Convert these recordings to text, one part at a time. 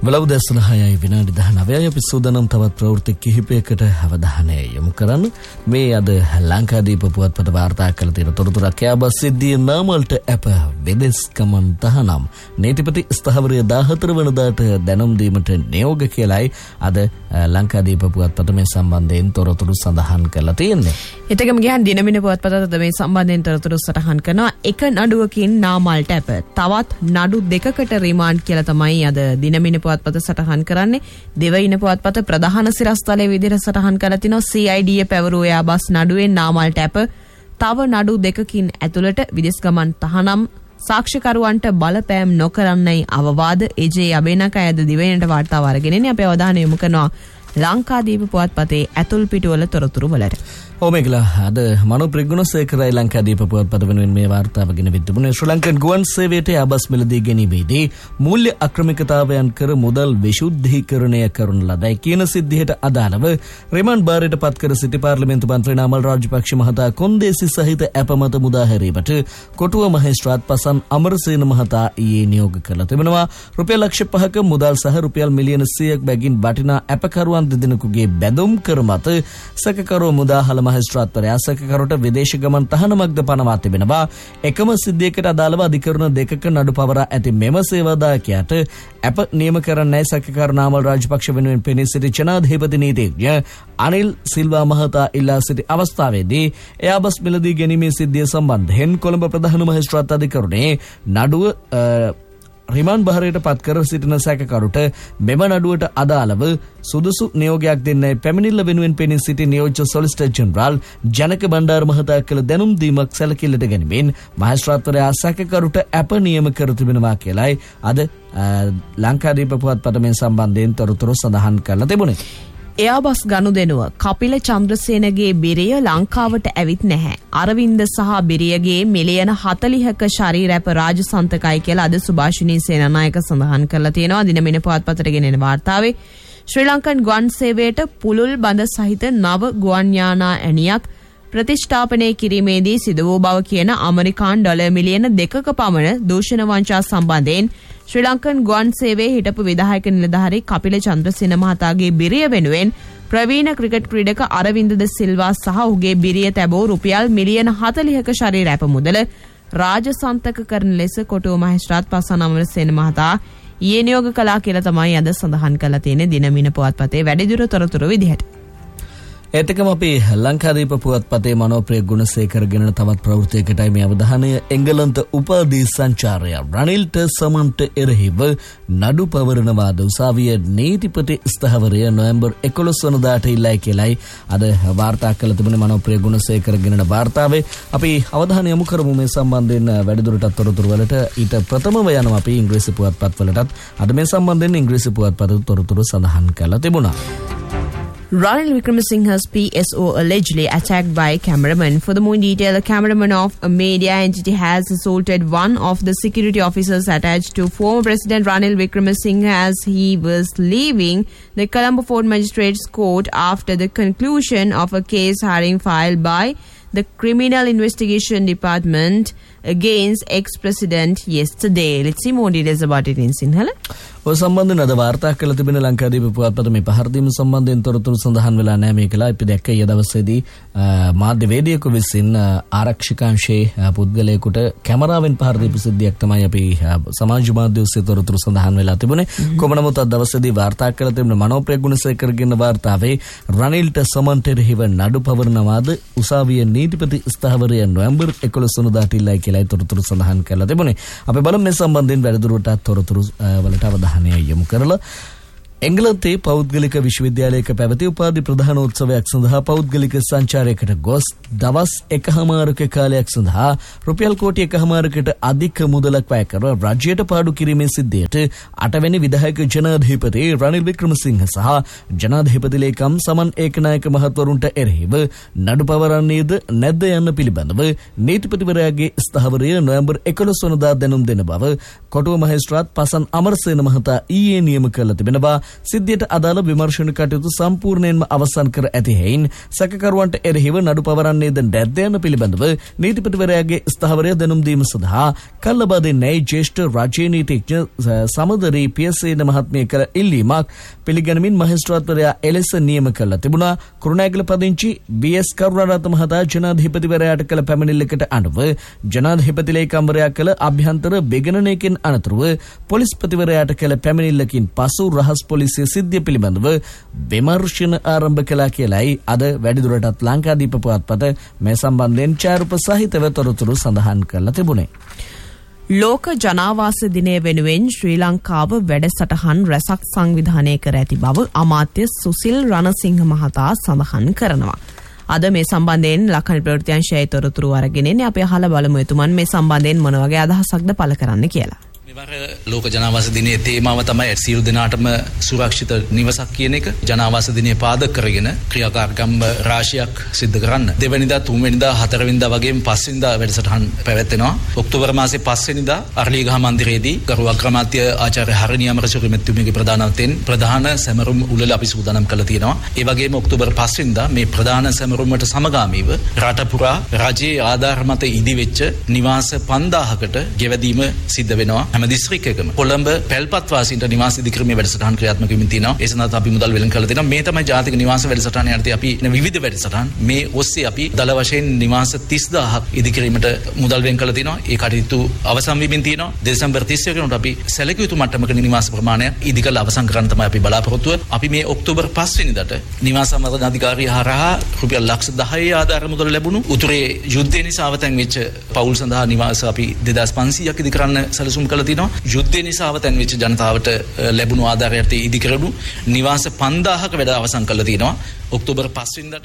බලවදැසන 6යි විනාඩි 19යි අපි සූදානම් තවත් ප්‍රවෘත්ති කිහිපයකට අවධානය යොමු කරන්න. මේ අද ලංකාදීප පුවත්පත වාර්තා කළ තියෙන තොරතුරක් යාබස් සිද්ධිය නාමල්ට අප වෙදස්කමන් තහනම් නීතිපති ස්ථාවරය 14 වෙනිදාට දැනුම් දීමට නියෝග කියලායි අද ලංකාදීප පුවත්පත මේ සම්බන්ධයෙන් තොරතුරු සඳහන් කරලා තියෙන්නේ. එතකම ගියන් දිනමින පුවත්පතද මේ සම්බන්ධයෙන් තොරතුරු සටහන් කරනවා. එක නඩුවකින් නාමල්ට අප තවත් නඩු දෙකකට රිමාන්ඩ් කියලා තමයි අද දිනමින පුවත්පත සටහන් කරන්නේ. දෙවයින පුවත්පත ප්‍රධාන සිරස්තලයේ විදිහට සටහන් කරලා තිනවා CID පැවරුව යාබස් නඩුවෙන් නාමල්ට අප තව නඩු දෙකකින් ඇතුළට විදේශ ගමන් තහනම් සාක්ෂිකරුවන්ට බලපෑම් නොකරන්නයි අවවාද. එජේ අබේනක අද දිවයිනට වාර්තාව අරගෙන ඉන්නේ. අපි අවධානය යොමු කරනවා ලංකාදීප පුවත්පතේ ඇතුල් පිටුවල තොරතුරු වලට. ඕමේගලා අද මනෝ ප්‍රගුණසේකරයි ලංකාදීප පුවත්පත වෙනුවෙන් මේ වාර්තාව ගෙන විද්දුනේ. ශ්‍රී ලංකන් ගුවන් සේවයට අබස් මිලදී ගැනීමේදී මූල්‍ය අක්‍රමිකතාවයන් කර මුදල් විශුද්ධීකරණය කරන ලදයි කියන සිද්ධියට අදාළව රිමාන්ඩ් බාරයට පත් කර සිටි පාර්ලිමේන්තු මන්ත්‍රී නාමල් රාජපක්ෂ මහතා කොන්දේසි සහිත අපමත මුදා හැරීමට කොටුව මහේස්ත්‍රාත් පසන් අමරසේන මහතා ඊයේ නියෝග කළ තිබෙනවා. රුපියල් ලක්ෂ 5ක මුදල් සහ රුපියල් මිලියන 100ක් බැගින් වටිනා අපකරුවන් දෙදෙනෙකුගේ බැඳුම් කර මත සැකකරුව මුදාහල මහේස්ත්‍රාත්වරයා සැකකරුට විදේශ ගමන් තහනමක්ද පනවා තිබෙනවා. එකම සිද්ධියකට අදාළව අධිකරණ දෙකක නඩු පවරා ඇති මෙම සේවාදායකයාට අප නියම කරන්නයි සැකකරු නාමල් රාජපක්ෂ වෙනුවෙන් පෙනී සිටි ජනාධිපති නීතිඥ අනිල් සිල්වා මහතා ඉල්ලා සිටි අවස්ථාවේදී එයාබස් මිලදී ගැනීමේ සිද්ධිය සම්බන්ධයෙන් කොළඹ ප්‍රධාන මහේස්ත්‍රාත් අධිකරණයේ නඩුව රිමාන්ඩ් බාරයට පත් කර සිටින සැකකරුට මෙම නඩුවට අදාළව සුදුසු නියෝගයක් දෙන්නයි පැමිණිල්ල වෙනුවෙන් පෙනී සිටි නියෝජ්‍ය සොලිසිටර් ජෙනරාල් ජනක බණ්ඩාර මහතා කළ දැනුම් දීමක් සැලකිල්ලට ගැනීමෙන් මහේස්ත්‍රාත්වරයා සැකකරුට අප නියම කර තිබෙනවා කියලායි අද ලංකාදීප පුවත්පත මේ සම්බන්ධයෙන් තොරතුරු සඳහන් කරලා තිබුණේ. එයාබස් ගනුදෙනුව කපිල චන්ද්‍රසේනගේ බිරිය ලංකාවට ඇවිත් නැහැ. අරවින්ද සහ බිරියගේ මිලියන 40ක ශරීරැප රාජසන්තකයි කියලා අද සුභාෂිනී සේනානායක සඳහන් කරලා තියෙනවා දිනමින පුවත්පතට ගෙනෙන වාර්තාවේ. ශ්‍රී ලංකන් ගුවන් සේවයට පුළුල් බඳ සහිත නව ගුවන් යානා ඇණියක් ප්‍රතිෂ්ඨාපනය කිරීමේදී සිදු වූ බව කියන ඇමරිකානු ඩොලර් මිලියන 2ක පමණ දූෂණ වංචා සම්බන්ධයෙන් ශ්‍රී ලංකන් ගුවන් සේවයේ හිටපු විධායක නිලධාරී කපිල චන්ද්‍රසේන මහතාගේ බිරිය වෙනුවෙන් ප්‍රවීණ ක්‍රිකට් ක්‍රීඩක අරවින්ද ද සිල්වා සහ ඔහුගේ බිරිය තැබූ රුපියල් මිලියන 40ක ශරීරැප මුදල රාජසන්තක කරන ලෙස කොටුව මහේස්ත්‍රාත් පසන් අමරසේන මහතා ඊයේ නියෝග කළා කියලා තමයි අද සඳහන් කරලා තියෙන්නේ දිනමින පුවත්පතේ වැඩිදුර තොරතුරු විදිහට. ඒතකම අපි ලංකාදීප පුවත්පතේ මනෝප්‍රිය ගුණසේකර ගෙන තවත් ප්‍රවෘත්තියකටයි මේ අවධානය. එංගලන්ත උපාධි සංචාරය රනිල්ට සමන්ට එරෙහිව නඩු පවරනවාද උසාවිය නීතිපති ස්ථාවරය නොවැම්බර් 11 වනදාට ඉල්ලයි කියලායි අද වාර්තා කළ තිබුණේ මනෝප්‍රිය ගුණසේකර ගෙන වාර්තාවේ. අපි අවධානය යොමු කරමු මේ සම්බන්ධයෙන් වැඩිදුරටත් තොරතුරු වලට. ඊට ප්‍රථමව යනවා අපි ඉංග්‍රීසි පුවත්පත් වලටත්. අද මේ සම්බන්ධයෙන් ඉංග්‍රීසි පුවත්පත තොරතුරු සඳහන් කරලා තිබුණා. Ranil Wickremesinghe's PSO allegedly attacked by cameraman. Furthermore, in detail, a cameraman of a media entity has assaulted one of the security officers attached to former President Ranil Wickremesinghe as he was leaving the Colombo Fort Magistrates Court after the conclusion of a case hearing filed by the Criminal Investigation Department against ex-president yesterday. Let's see more details about it in Sinhala. ඔය සම්බන්ධයෙන් අද වාර්තා කළ තිබෙන ලංකාදීප පුවත්පත මේ පහර දීම සම්බන්ධයෙන් තොරතුරු සඳහන් වෙලා නැහැ මේකලා. අපි දැක්ක ඊය දවසේදී මාධ්‍යවේදියෙකු විසින් ආරක්ෂිකාංශයේ පුද්ගලයෙකුට කැමරාවෙන් පහර දීපු සිද්ධියක් තමයි අපි සමාජ මාධ්‍ය ඔස්සේ තොරතුරු සඳහන් වෙලා තිබුණේ. කොහොම නමුත් අද දවසේදී වාර්තා කළ තිබෙන මනෝප්‍රිය ගුණසේකරගෙන වාර්තාවේ රනිල්ට සමන්ට එරෙහිව නඩු පවරනවාද උසාවිය නීතිපති ස්ථාවරය නොවැම්බර් 11 වනදාට ඉල්ලයි කියලායි තොරතුරු සඳහන් කරලා තිබුණේ. අපි බලමු මේ සම්බන්ධයෙන් වැඩිදුරටත් තොරතුරු වලට අවධානය යොමු කරලා. එංගලන්තයේ පෞද්ගලික විශ්වවිද්‍යාලයක පැවති උපාධි ප්‍රධානෝත්සවයක් සඳහා පෞද්ගලික සංචාරයකට ගොස් දවස් 1.5ක කාලයක් සඳහා රුපියල් කෝටි 1.5කට අධික මුදලක් වැය කර රජයට පාඩු කිරීමේ සිද්ධියට 8 වෙනි විධායක ජනාධිපති රනිල් වික්‍රමසිංහ සහ ජනාධිපති ලේකම් සමන් ඒකනායක මහත්වරුන්ට එරෙහිව නඩු පවරන්නේද නැද්ද යන්න පිළිබඳව නීතිපතිවරයාගේ ස්ථාවරය නොවැම්බර් 11 වනදා දැනුම් දෙන බව කොටුව මහේස්ත්‍රාත් පසන් අමරසේන මහතා ඊයේ නියම කළ තිබෙනවා. සිද්ධියට අදාළ විමර්ශන කටයුතු සම්පූර්ණයෙන්ම අවසන් කර ඇති හේයින් සැකකරුවන්ට එරෙහිව නඩු පවරන්නේද නැද්ද යන පිළිබඳව නීතිපතිවරයාගේ ස්ථාවරය දැනුම් දීම සඳහා කල් ලබා දෙන්නේ ජ්‍යෙෂ්ඨ රාජ්‍ය නීතිඥ සමදරී පියසේන මහත්මිය කළ ඉල්ලීමක් පිළිගැනීමෙන් මහේස්ත්‍රාත්වරයා එලෙස නියම කළ තිබුණා. කුරුණෑගල පදිංචි බී.එස්. කරුණාරත්න මහතා ජනාධිපතිවරයාට කළ පැමිණිල්ලකට අනුව ජනාධිපති ලේකම්වරයා කළ අභ්‍යන්තර බෙගණනයකින් අනතුරුව පොලිස්පතිවරයාට කළ පැමිණිල්ලකින් පසු රහස් පොලිසිය සිද්ධිය පිළිබඳව විමර්ශන ආරම්භ කළා කියලයි අද වැඩිදුරටත් ලංකාදීප පුවත්පත මේ සම්බන්ධයෙන් ඡායාරූප සහිතව තොරතුරු සඳහන් කරලා තිබුණේ. ලෝක ජනාවාස දිනය වෙනුවෙන් ශ්‍රී ලංකාව වැඩසටහන් රැසක් සංවිධානය කර ඇති බව අමාත්‍ය සුසිල් රණසිංහ මහතා සඳහන් කරනවා. අද මේ සම්බන්ධයෙන් ලක්ෂණ ප්‍රවෘත්තිංශයේ තොරතුරු අරගෙන අපි අහලා බලමු එතුමන් මේ සම්බන්ධයෙන් මොන වගේ අදහසක්ද පළ කරන්න කියලා. මෙවර ලෝක ජනාවාස දිනයේ තේමාව තමයි සියලු දෙනාටම සුරක්ෂිත නිවසක් කියන එක. ජනාවාස දිනය පාදක කරගෙන ක්‍රියාකාරකම් රාශියක් සිදු කරන්න. දෙවැනිදා, තුන්වැනිදා, හතරවෙනිදා වගේම පස්වෙනිදා වැඩසටහන් පැවැත්වෙනවා. ඔක්තෝබර් මාසේ 5 වෙනිදා අරලියගහ මන්දිරයේදී ගරු අග්‍රාමාත්‍ය ආචාර්ය හරණී අමරසූරිය මැතිතුමියගේ ප්‍රධානත්වයෙන් ප්‍රධාන සැමරුම් උළෙල අපි සූදානම් කරලා තියෙනවා. ඒ වගේම ඔක්තෝබර් 5 වෙනිදා මේ ප්‍රධාන සැමරුමට සමගාමීව රට පුරා රජයේ ආධාර මත ඉදිවෙච්ච නිවාස 5000කට ගෙවැදීම සිද්ධ වෙනවා. හැම දිස්ත්‍රික්කයකම කොළඹ පැල්පත් වාසීන්ට නිවාස ඉදිකිරීමේ වැඩසටහන් ක්‍රියාත්මක වෙමින් තියෙනවා. ඒ සඳහා අපි මුදල් වෙළඳ කරලා තියෙනවා. මේ තමයි ජාතික නිවාස වැඩසටහන යටතේ අපි විවිධ වැඩසටහන් මේ ඔස්සේ අපි දල වශයෙන් නිවාස 30000ක් ඉදිකිරීමට මුදල් වෙන් කරලා තියෙනවා. ඒ කටයුතු අවසන් වෙමින් තියෙනවා. දෙසැම්බර් 31 වෙනිදාට අපි සැලකිය යුතු මට්ටමක නිවාස ප්‍රමාණය ඉදිකලා අවසන් කරන්න තමයි අපි බලාපොරොත්තු වෙන්නේ. අපි මේ ඔක්තෝබර් 5 වෙනිදාට නිවාස සම්වර්ධන අධිකාරිය හරහා රුපියල් ලක්ෂ 10 ආධාර මුදල් ලැබුණු උතුරේ යුද්ධය නිසා අවතැන් වෙච්ච පවුල් සඳහා නිවාස අපි 2500ක් ඉදිකරන්න සැලසුම් කරලා තියෙනවා. යුද්ධය නිසා අවතැන් වෙච්ච ජනතාවට ලැබුණු ආධාරයට ඉදි කරනු නිවාස 5000ක වැඩ අවසන් කරලා තියෙනවා ඔක්තෝබර් 5 වෙනිදාට.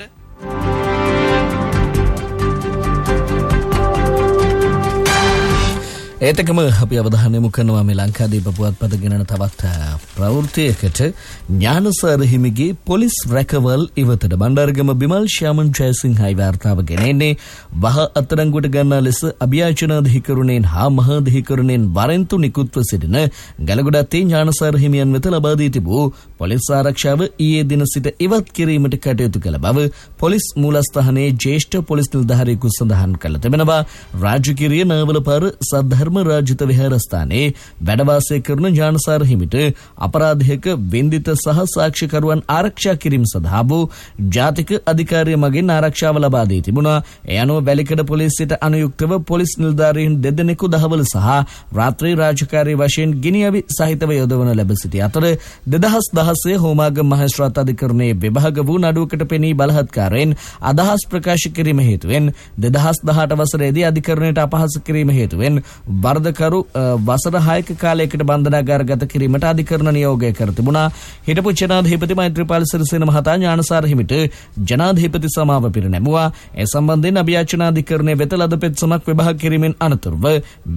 ඒතකම අපි අවධානය යොමු කරනවා මේ ලංකාදීප පුවත්පත ගෙනන තවත් ප්‍රවෘත්තියකට. ඥානසාර හිමිගේ පොලිස් රැකවල් ඉවතට බණ්ඩාරගම බිමල් ශ්‍යාමන් ජයසිංහයි වාර්තාව ගෙනෙන්නේ වහ අත්අඩංගුවට ගන්නා ලෙස අභියාචනාධිකරණයෙන් හා මහාධිකරණයෙන් වරෙන්තු නිකුත්ව සිටින ගලගොඩත්තේ ඥානසාර හිමියන් වෙත ලබා දී තිබූ පොලිස් ආරක්ෂාව ඊයේ දින සිට ඉවත් කිරීමට කටයුතු කළ බව පොලිස් මූලස්ථානයේ ජ්‍යෙෂ්ඨ පොලිස් නිලධාරියෙකු සඳහන් කළ තිබෙනවා. රාජකීය නාවලපාර සද්ධර්ම රාජිත විහාරස්ථානයේ වැඩ වාසය කරන ඥානසාර හිමිට අපරාධයක වින්දිත සහ සාක්ෂිකරුවන් ආරක්ෂා කිරීම සඳහා වූ ජාතික අධිකාරිය මගින් ආරක්ෂාව ලබා දී තිබුණා. ඒ අනුව වැලිකඩ පොලිසියට අනුයුක්තව පොලිස් නිලධාරීන් දෙදෙනෙකු දහවල සහ රාත්‍රී රාජකාරී වශයෙන් ගිනිඅවි සහිතව යොදවන ලැබ සිටි අතර 2016 හෝමාගම මහේස්ත්‍රාත් අධිකරණයේ විභාග වූ නඩුවකට පෙනී බලහත්කාරයෙන් අදහස් ප්‍රකාශ කිරීම හේතුවෙන් 2018 වසරේදී අධිකරණයට අපහාස කිරීම හේතුවෙන් වරදකරු වසර 6ක කාලයකට බන්ධනාගාරගත කිරීමට අධිකරණ නියෝගය කර තිබුණා. හිටපු ජනාධිපති මෛත්‍රීපාල සිරිසේන මහතා ඥානසාර හිමිට ජනාධිපති සමාව පිරිනැමුවා. ඒ සම්බන්ධයෙන් අභියාචනාධිකරණයේ වෙත ලද පෙත්සමක් විභාග කිරීමෙන් අනතුරුව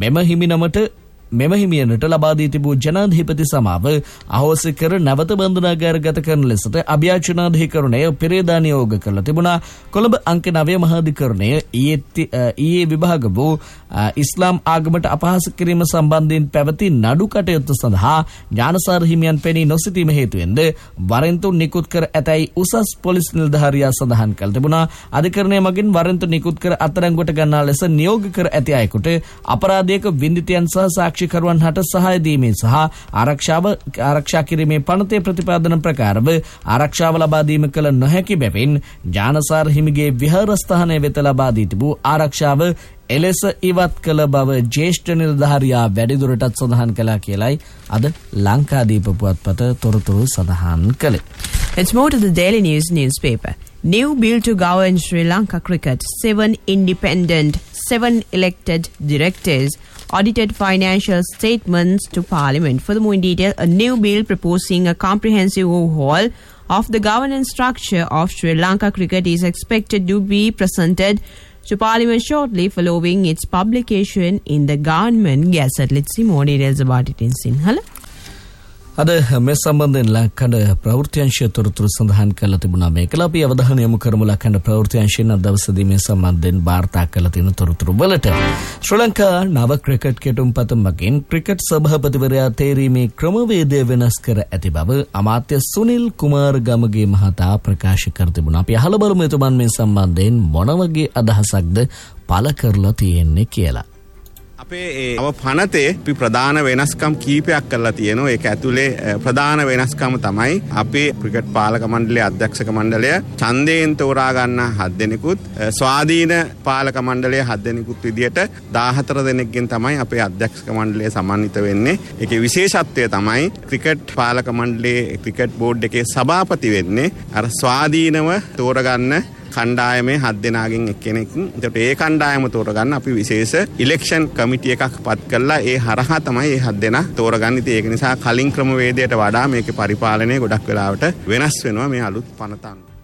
මෙම හිමියනට ලබා දී තිබූ ජනාධිපති සමාව අහෝසි කර නැවත බන්ධනාගාරගත කරන ලෙසට අභියාචනාධිකරණය පෙරේදා නියෝග කරලා තිබුණා. කොළඹ අංක 9 මහාධිකරණය ඊයේ විභාග වූ ඉස්ලාම් ආගමට අපහාස කිරීම සම්බන්ධයෙන් පැවති නඩු කටයුතු සඳහා ඥානසාර හිමියන් පෙනී නොසිටීම හේතුවෙන්ද වරෙන්තු නිකුත් කර ඇතැයි උසස් පොලිස් නිලධාරියා සඳහන් කළ තිබුණා. අධිකරණය මගින් වරෙන්තු නිකුත් කර අත්අඩංගුවට ගන්නා ලෙස නියෝග කර ඇති අයෙකුට අපරාධයක වින්දිතයන් සහ සාක්ෂිකරුවන් හට සහාය දීමේ සහ ආරක්ෂා කිරීමේ පනතේ ප්‍රතිපාදන ප්‍රකාරව ආරක්ෂාව ලබා දීම කළ නොහැකි බැවින් ඥානසාර හිමිගේ විහාරස්ථානය වෙත ලබා දී තිබූ ආරක්ෂාව එලෙස ඉවත් කළ බව ජ්‍යෙෂ්ඨ නිලධාරියා වැඩිදුරටත් සඳහන් කළා කියලයි අද ලංකාදීප පුවත්පත තොරතුරු සඳහන් කළේ. Let's move to the Daily News newspaper. New bill to govern Sri Lanka cricket. 7 independent, 7 elected directors audited financial statements to Parliament. Furthermore, in detail, a new bill proposing a comprehensive overhaul of the governance structure of Sri Lanka cricket is expected to be presented to Parliament shortly following its publication in the Government Gazette. Let's see more details about it in Sinhala. අද මේ සම්බන්ධයෙන් ලක්කඩ ප්‍රවෘත්තිංශය තොරතුරු සඳහන් කරලා තිබුණා. මේකලා අපි අවධානය යොමු කරමු ලක්කඩ ප්‍රවෘත්තිංශයෙන් අද දවසේදී මේ සම්බන්ධයෙන් වාර්තා කරලා තියෙන තොරතුරු වලට. ශ්‍රී ලංකා නව ක්‍රිකට් කෙටුම්පත මගින් ක්‍රිකට් සභාපතිවරයා තේරීමේ ක්‍රමවේදය වෙනස් කර ඇති බව අමාත්‍ය සුනිල් කුමාර ගමගේ මහතා ප්‍රකාශ කර තිබුණා. අපි අහලා බලමු එතුමන් මේ සම්බන්ධයෙන් මොන වගේ අදහසක්ද පළ කරලා තියෙන්නේ කියලා. අපේ පනතේ අපි ප්‍රධාන වෙනස්කම් කීපයක් කරලා තියෙනවා. ඒක ඇතුලේ ප්‍රධාන වෙනස්කම තමයි අපේ ක්‍රිකට් පාලක මණ්ඩලයේ අධ්‍යක්ෂක මණ්ඩලය ඡන්දයෙන් තෝරා ගන්න 7 දෙනෙකුත් ස්වාධීන පාලක මණ්ඩලයේ 7 දෙනෙකුත් විදියට 14 දෙනෙක්ගෙන් තමයි අපේ අධ්‍යක්ෂක මණ්ඩලය සමන්විත වෙන්නේ. ඒකේ විශේෂත්වය තමයි ක්‍රිකට් පාලක මණ්ඩලයේ ක්‍රිකට් බෝඩ් එකේ සභාපති වෙන්නේ අර ස්වාධීනව තෝරගන්න කණ්ඩායමේ 7 දෙනාගෙන් එක්කෙනෙක්. ඒකට ඒ කණ්ඩායම තෝරගන්න අපි විශේෂ ඉලෙක්ෂන් කමිටි එකක් පත් කළා. ඒ හරහා තමයි මේ 7 දෙනා තෝරගන්නේ. ඉතින් ඒක නිසා කලින් ක්‍රමවේදයට වඩා මේකේ පරිපාලනය ගොඩක් වෙලාවට වෙනස් වෙනවා මේ අලුත් පනත අනුව.